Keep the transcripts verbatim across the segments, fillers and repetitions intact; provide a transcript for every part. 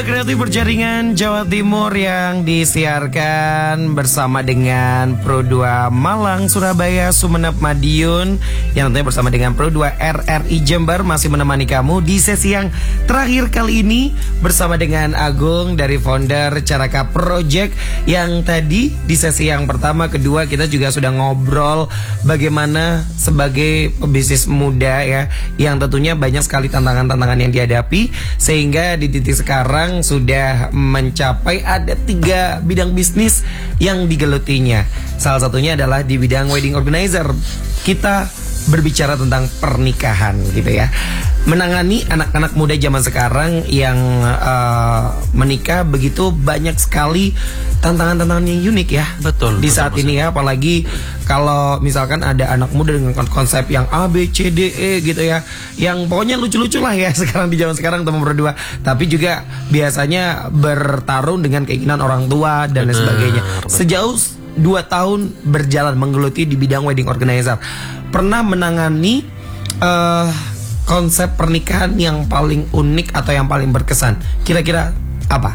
Kreatif Berjaringan Jawa Timur yang disiarkan bersama dengan Pro dua Malang, Surabaya, Sumeneb, Madiun, yang tentunya bersama dengan Pro dua R R I Jember masih menemani kamu di sesi yang terakhir kali ini bersama dengan Agung dari founder Caraka Project, yang tadi di sesi yang pertama, kedua kita juga sudah ngobrol bagaimana sebagai pebisnis muda ya, yang tentunya banyak sekali tantangan-tantangan yang dihadapi, sehingga di titik sekarang sudah mencapai ada tiga bidang bisnis yang digelutinya. Salah satunya adalah di bidang wedding organizer. Kita berbicara tentang pernikahan gitu ya, menangani anak-anak muda zaman sekarang yang uh, menikah, begitu banyak sekali tantangan-tantangan yang unik ya. Betul. Di betul, saat betul. ini ya, apalagi kalau misalkan ada anak muda dengan konsep yang A B C D E gitu ya, yang pokoknya lucu-lucu lah ya sekarang di zaman sekarang teman berdua. Tapi juga biasanya bertarung dengan keinginan orang tua dan lain sebagainya. Sejauh dua tahun berjalan menggeluti di bidang wedding organizer, pernah menangani uh, konsep pernikahan yang paling unik atau yang paling berkesan, kira-kira apa?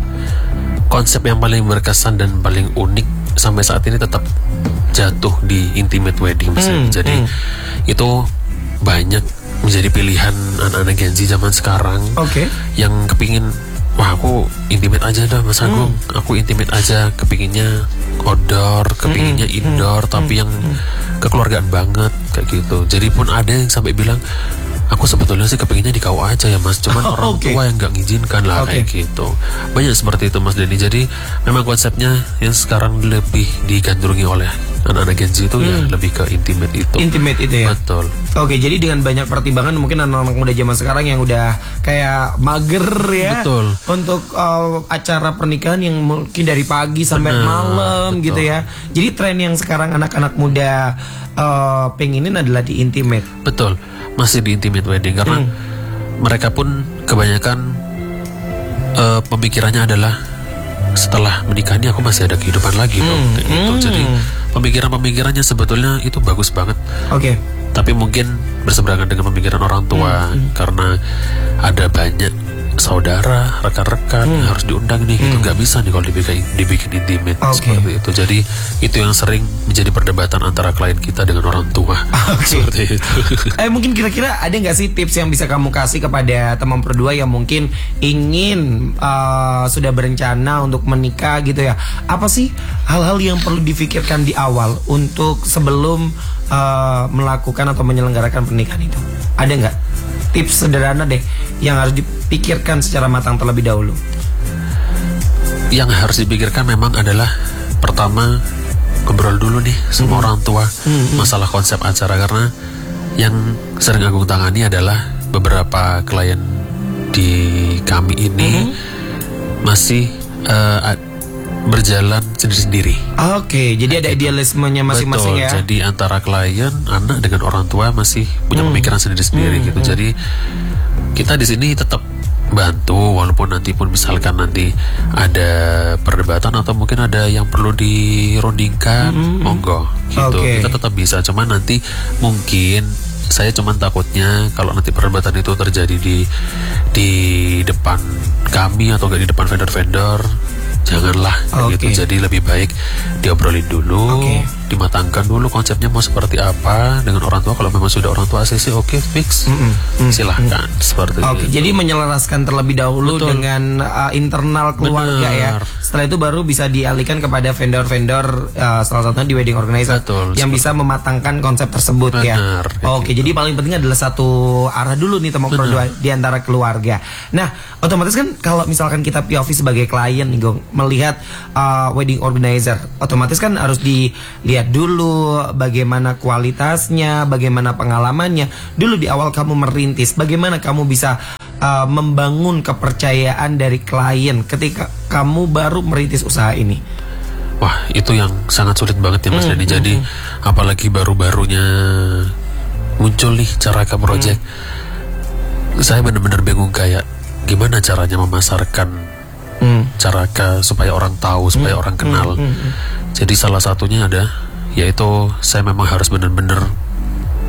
Konsep yang paling berkesan dan paling unik sampai saat ini tetap jatuh di intimate wedding. Hmm, Jadi hmm. itu banyak menjadi pilihan anak-anak Gen Z zaman sekarang. Oke. Okay. Yang kepingin, wah aku intimate aja dah Mas Agung, hmm. aku intimate aja, kepinginnya outdoor, kepinginnya hmm. indoor, hmm. tapi yang hmm. kekeluargaan banget kayak gitu. Jadi pun ada yang sampai bilang, aku sebetulnya sih kepinginnya di K U A aja ya Mas, cuman oh, orang okay. tua yang nggak ngizinkan lah okay. kayak gitu. Banyak seperti itu Mas Denny. Jadi memang konsepnya yang sekarang lebih digandrungi oleh anak-anak Gen Z itu hmm. ya lebih ke intimate itu. Intimate itu ya. Betul. Oke, jadi dengan banyak pertimbangan mungkin anak-anak muda zaman sekarang yang udah kayak mager ya. Betul. Untuk uh, acara pernikahan yang mungkin dari pagi sampai Benar, malam betul. gitu ya. Jadi tren yang sekarang anak-anak muda uh, pengenin adalah di intimate. Betul. Masih di intimate wedding karena hmm. mereka pun kebanyakan uh, pemikirannya adalah setelah menikah ini aku masih ada kehidupan lagi hmm. dong kayak gitu. Hmm. Jadi pemikiran-pemikirannya sebetulnya itu bagus banget. Oke. Okay. Tapi mungkin berseberangan dengan pemikiran orang tua hmm. karena ada banyak saudara, rekan-rekan hmm. harus diundang nih, hmm. itu nggak bisa nih kalau dibikin dibikin intimate okay. seperti itu. Jadi itu yang sering menjadi perdebatan antara klien kita dengan orang tua. Okay. Seperti itu. Eh mungkin kira-kira ada nggak sih tips yang bisa kamu kasih kepada teman berdua yang mungkin ingin uh, sudah berencana untuk menikah gitu ya? Apa sih hal-hal yang perlu difikirkan di awal untuk sebelum uh, melakukan atau menyelenggarakan pernikahan itu? Ada nggak tips sederhana deh yang harus dipikirkan secara matang terlebih dahulu? Yang harus dipikirkan memang adalah pertama ngobrol dulu nih sama hmm. orang tua hmm. masalah konsep acara, karena yang sering Agung tangani adalah beberapa klien di kami ini hmm. masih uh, berjalan sendiri-sendiri. Oke, okay, jadi ada idealismenya masing-masing. Betul, ya. Jadi antara klien, anak dengan orang tua masih punya hmm. pemikiran sendiri-sendiri hmm. gitu. Hmm. Jadi kita di sini tetap bantu, walaupun nanti pun misalkan nanti ada perdebatan atau mungkin ada yang perlu dirundingkan, hmm. monggo gitu. Okay. Kita tetap bisa, cuman nanti mungkin saya cuman takutnya kalau nanti perdebatan itu terjadi di di depan kami atau enggak di depan vendor-vendor, janganlah okay. gitu. Jadi lebih baik diobrolin dulu, okay. dimatangkan dulu konsepnya mau seperti apa dengan orang tua. Kalau memang sudah orang tua A C C, oke okay, fix, mm -mm. silahkan mm. seperti okay. itu. Jadi menyelaraskan terlebih dahulu Betul. dengan uh, internal keluarga. Benar. Ya. Setelah itu baru bisa dialihkan kepada vendor-vendor, uh, salah satunya di wedding organizer. Betul, yang bisa mematangkan konsep tersebut. Benar, ya. Oke, okay, gitu. Jadi paling penting adalah satu arah dulu nih teman berdua di antara keluarga. Nah, otomatis kan kalau misalkan kita P O V sebagai klien nih Gong, melihat uh, wedding organizer, otomatis kan harus dilihat dulu bagaimana kualitasnya, bagaimana pengalamannya. Dulu di awal kamu merintis, bagaimana kamu bisa uh, membangun kepercayaan dari klien ketika kamu baru merintis usaha ini? Wah, itu yang sangat sulit banget ya Mas hmm, Dani. Jadi hmm. apalagi baru-barunya muncul nih Caraka Project, hmm. saya benar-benar bingung kayak gimana caranya memasarkan hmm. Caraka supaya orang tahu, supaya hmm. orang kenal. Hmm. Hmm. Jadi salah satunya ada, yaitu saya memang harus benar-benar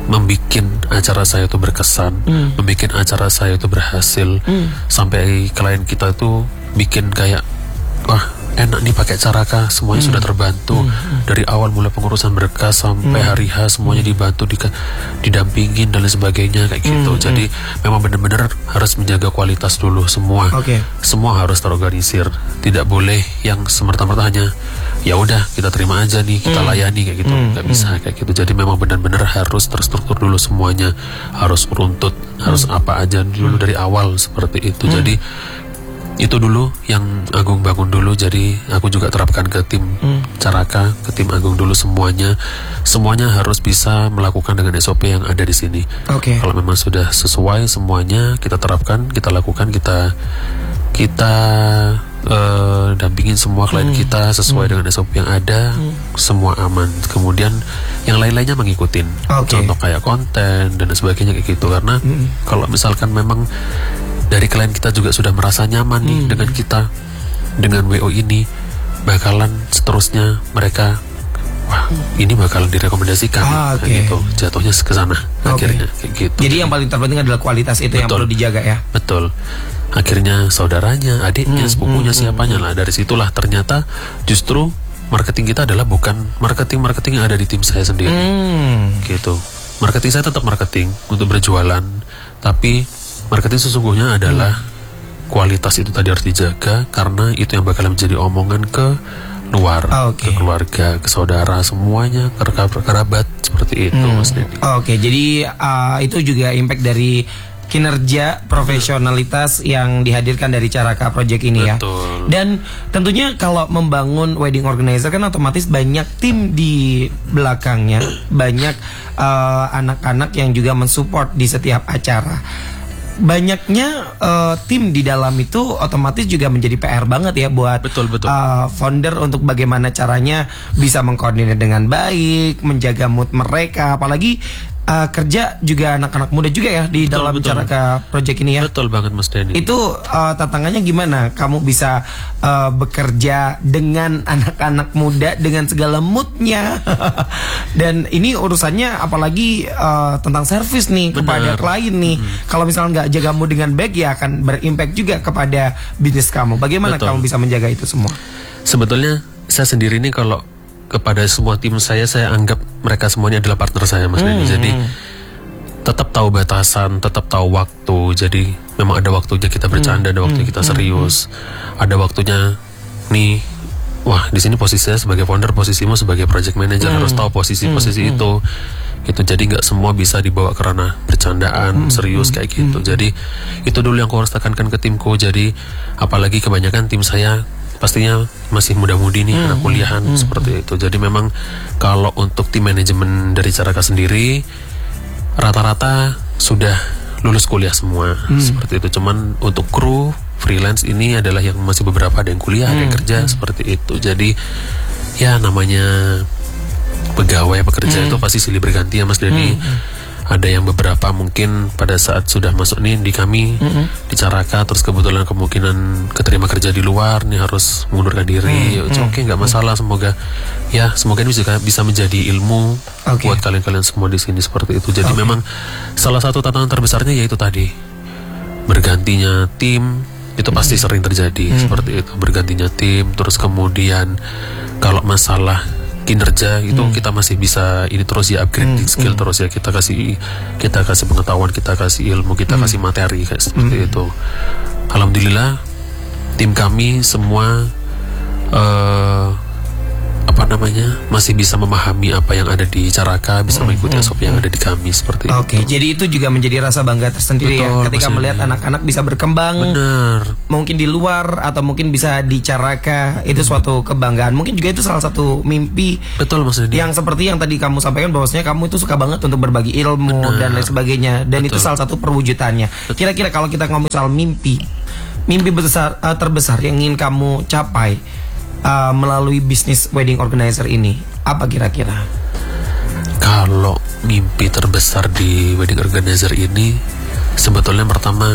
membikin acara saya itu berkesan, mm. membikin acara saya itu berhasil, mm. sampai klien kita tuh bikin kayak, wah enak nih pakai Caraka, semuanya hmm. sudah terbantu hmm. dari awal mulai pengurusan berkas sampai hmm. hari H semuanya dibantu, di, didampingin dan lain sebagainya kayak gitu. Hmm. Jadi hmm. memang benar-benar harus menjaga kualitas dulu semua. Okay. Semua harus terorganisir, tidak boleh yang semerta-merta hanya ya udah kita terima aja nih, kita hmm. layani kayak gitu, nggak hmm. bisa kayak gitu. Jadi memang benar-benar harus terstruktur dulu semuanya, harus runtut, hmm. harus apa aja dulu dari awal seperti itu. Hmm. Jadi itu dulu yang Agung bangun dulu, jadi aku juga terapkan ke tim hmm. Caraka, ke tim Agung dulu semuanya. Semuanya harus bisa melakukan dengan S O P yang ada di sini. Okay. Kalau memang sudah sesuai semuanya kita terapkan, kita lakukan, kita kita uh, dampingin semua klien hmm. kita sesuai hmm. dengan S O P yang ada, hmm. semua aman. Kemudian yang lain-lainnya mengikutin. Okay. Contoh kayak konten dan sebagainya kayak gitu. Karena hmm. kalau misalkan memang dari klien kita juga sudah merasa nyaman nih hmm. dengan kita, dengan W O ini, bakalan seterusnya mereka, wah ini bakalan direkomendasikan ah, okay. gitu, jatuhnya ke sana okay. akhirnya kayak gitu. Jadi yang paling terpenting adalah kualitas itu. Betul. Yang perlu dijaga ya. Betul. Akhirnya saudaranya, adiknya, hmm. sepupunya, hmm. siapanya lah. Dari situlah ternyata justru marketing kita adalah bukan marketing-marketing yang ada di tim saya sendiri. Hmm. Gitu. Marketing saya tetap marketing untuk berjualan, tapi marketing sesungguhnya adalah hmm. kualitas itu tadi harus dijaga, karena itu yang bakal menjadi omongan ke luar, okay. ke keluarga, ke saudara, semuanya, ke kerabat seperti itu, hmm. Mas Denny. Oke, okay, jadi uh, itu juga impact dari kinerja profesionalitas yang dihadirkan dari Caraka Project ini. Betul. Ya. Dan tentunya kalau membangun wedding organizer kan otomatis banyak tim di belakangnya, banyak uh, anak-anak yang juga mensupport di setiap acara. Banyaknya uh, tim di dalam itu otomatis juga menjadi P R banget ya buat betul, betul. Uh, founder untuk bagaimana caranya bisa mengkoordinir dengan baik, menjaga mood mereka, apalagi uh, kerja juga anak-anak muda juga ya di betul, dalam betul. Caraka Project ini ya. Betul banget Mas Denny. Itu uh, tantangannya gimana? Kamu bisa uh, bekerja dengan anak-anak muda dengan segala moodnya. Dan ini urusannya apalagi uh, tentang servis nih. Benar. Kepada klien nih. Hmm. Kalau misalnya nggak jaga mood dengan baik ya akan berimpact juga kepada bisnis kamu. Bagaimana betul. Kamu bisa menjaga itu semua? Sebetulnya saya sendiri nih kalau kepada semua tim saya, saya anggap mereka semuanya adalah partner saya, Mas Denny. Hmm. Jadi tetap tahu batasan, tetap tahu waktu. Jadi memang ada waktunya kita bercanda, hmm. ada waktunya kita serius, hmm. ada waktunya nih. Wah, di sini posisinya sebagai founder, posisimu sebagai project manager hmm. harus tahu posisi-posisi hmm. itu. Gitu. Jadi nggak semua bisa dibawa ke ranah bercandaan, hmm. serius kayak gitu. Hmm. Jadi itu dulu yang aku harus tekankan ke timku. Jadi apalagi kebanyakan tim saya pastinya masih muda-mudi nih, hmm, anak kuliahan hmm, seperti hmm. itu. Jadi memang kalau untuk tim manajemen dari Caraka sendiri rata-rata sudah lulus kuliah semua, hmm. seperti itu. Cuman untuk kru freelance ini adalah yang masih beberapa ada yang kuliah, hmm. ada yang kerja, hmm. seperti itu. Jadi ya namanya pegawai pekerja hmm. itu pasti silih berganti ya Mas Denny. Hmm. Ada yang beberapa mungkin pada saat sudah masuk nih di kami mm-hmm. di Caraka, terus kebetulan kemungkinan keterima kerja di luar nih harus mengundurkan diri. Mm-hmm. Oke, nggak masalah. Semoga ya semoga ini bisa bisa menjadi ilmu okay. buat kalian-kalian semua di sini seperti itu. Jadi okay. memang salah satu tantangan terbesarnya yaitu tadi bergantinya tim itu mm-hmm. pasti sering terjadi mm-hmm. seperti itu, bergantinya tim. Terus kemudian kalau masalah kinerja itu hmm. kita masih bisa ini terus ya upgrade hmm. skill hmm. terus ya, kita kasih kita kasih pengetahuan, kita kasih ilmu, kita hmm. kasih materi kayak seperti hmm. itu. Alhamdulillah tim kami semua uh, apa namanya masih bisa memahami apa yang ada di Caraka, bisa hmm. mengikuti S O P yang ada di kami seperti okay. itu. Oke, jadi itu juga menjadi rasa bangga tersendiri. Betul, ya ketika maksudnya melihat anak-anak bisa berkembang. Benar. Mungkin di luar atau mungkin bisa di Caraka, itu suatu kebanggaan. Mungkin juga itu salah satu mimpi. Betul maksudnya. Yang seperti yang tadi kamu sampaikan bahwasanya kamu itu suka banget untuk berbagi ilmu benar. Dan lain sebagainya. Dan betul. Itu salah satu perwujudannya. Betul. Kira-kira kalau kita ngomong soal mimpi, mimpi besar uh, terbesar yang ingin kamu capai Uh, melalui bisnis wedding organizer ini, apa kira-kira? Kalau mimpi terbesar di wedding organizer ini, sebetulnya pertama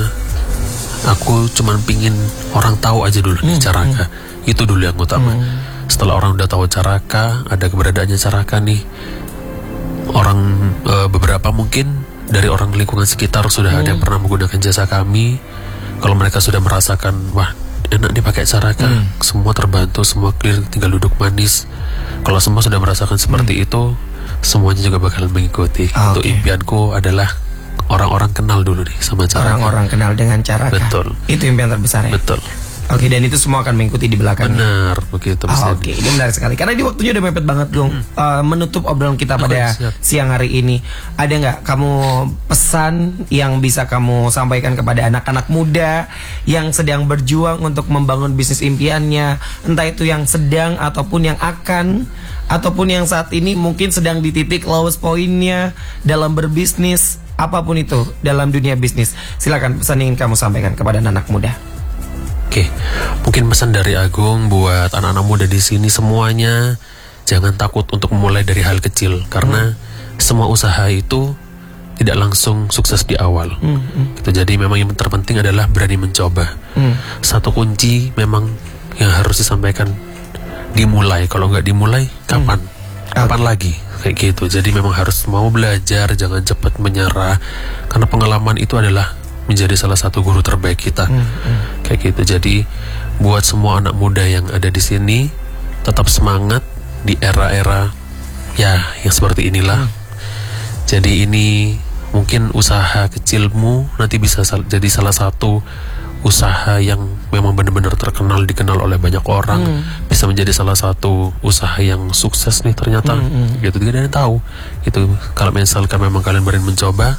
aku cuman pingin orang tahu aja dulu nih hmm, Caraka. Hmm. Itu dulu yang utama. Hmm. Setelah orang udah tahu Caraka, ada keberadaannya Caraka nih, orang uh, beberapa mungkin dari orang lingkungan sekitar sudah hmm. ada yang pernah menggunakan jasa kami. Kalau mereka sudah merasakan, wah enak nih pakai cara kan, hmm. semua terbantu, semua clear, tinggal duduk manis. Kalau semua sudah merasakan seperti hmm. itu, semuanya juga bakal mengikuti. Okay. Untuk impianku adalah orang-orang kenal dulu nih sama cara. Orang-orang kenal dengan cara. Betul. Itu impian terbesar ya. Betul. Oke, dan itu semua akan mengikuti di belakang. Benar, begitu. Oh, Oke, ini menarik sekali. Karena di waktunya udah mepet banget dong. Hmm. Uh, menutup obrolan kita pada oh, siang hari ini. Ada nggak kamu pesan yang bisa kamu sampaikan kepada anak-anak muda yang sedang berjuang untuk membangun bisnis impiannya, entah itu yang sedang ataupun yang akan, ataupun yang saat ini mungkin sedang di titik lowest pointnya dalam berbisnis, apapun itu dalam dunia bisnis. Silakan pesan yang ingin kamu sampaikan kepada anak-anak muda. Oke, mungkin pesan dari Agung buat anak-anak muda di sini semuanya, jangan takut untuk memulai dari hal kecil, karena hmm. semua usaha itu tidak langsung sukses di awal. Hmm, hmm. Gitu, jadi memang yang terpenting adalah berani mencoba. Hmm. Satu kunci memang yang harus disampaikan, dimulai. Kalau nggak dimulai, kapan? Hmm. Kapan okay. lagi? Kayak gitu. Jadi memang harus mau belajar, jangan cepat menyerah, karena pengalaman itu adalah menjadi salah satu guru terbaik kita. Hmm, hmm. Kayak gitu. Jadi buat semua anak muda yang ada di sini, tetap semangat di era-era ya yang seperti inilah. Hmm. Jadi ini mungkin usaha kecilmu nanti bisa sal- jadi salah satu usaha yang memang benar-benar terkenal, dikenal oleh banyak orang. Hmm. Bisa menjadi salah satu usaha yang sukses nih ternyata. Hmm, hmm. Gitu, tidak ada yang tahu. Itu kalau misalkan memang kalian berani mencoba,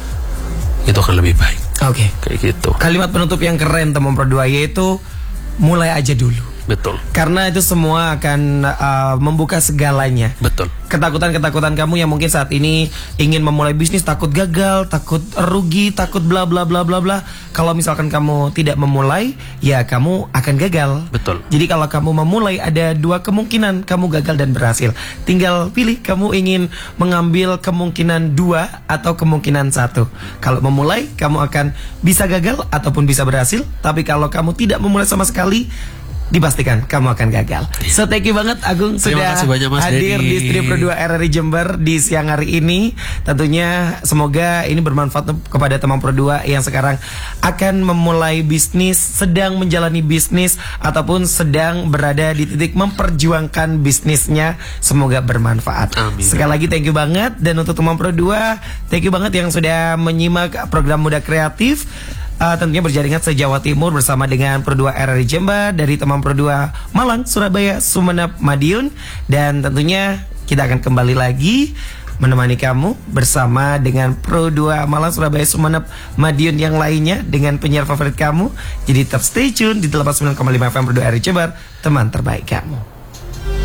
itu akan lebih baik. Oke, okay. Kayak gitu. Kalimat penutup yang keren teman Pro-dua yaitu mulai aja dulu. Betul. Karena itu semua akan uh, membuka segalanya. Betul. Ketakutan-ketakutan kamu yang mungkin saat ini ingin memulai bisnis, takut gagal, takut rugi, takut bla bla bla bla bla. Kalau misalkan kamu tidak memulai, ya kamu akan gagal. Betul. Jadi kalau kamu memulai, ada dua kemungkinan kamu gagal dan berhasil. Tinggal pilih kamu ingin mengambil kemungkinan dua atau kemungkinan satu. Kalau memulai, kamu akan bisa gagal ataupun bisa berhasil. Tapi kalau kamu tidak memulai sama sekali, dipastikan kamu akan gagal. So thank you banget Agung sudah banyak, Mas hadir Denny. di Studio Pro-dua R R I Jember di siang hari ini. Tentunya semoga ini bermanfaat kepada teman Pro-dua yang sekarang akan memulai bisnis, sedang menjalani bisnis, ataupun sedang berada di titik memperjuangkan bisnisnya. Semoga bermanfaat. Amin. Sekali lagi thank you banget. Dan untuk teman Pro-dua, thank you banget yang sudah menyimak program Muda Kreatif. Uh, tentunya berjaringan se-Jawa Timur bersama dengan Pro-dua R R I Jember, dari teman Pro-dua Malang, Surabaya, Sumeneb, Madiun. Dan tentunya kita akan kembali lagi menemani kamu bersama dengan Pro-dua Malang, Surabaya, Sumeneb, Madiun yang lainnya dengan penyiar favorit kamu. Jadi tetap stay tune di delapan puluh sembilan koma lima F M Pro-dua R R I Jember, teman terbaik kamu.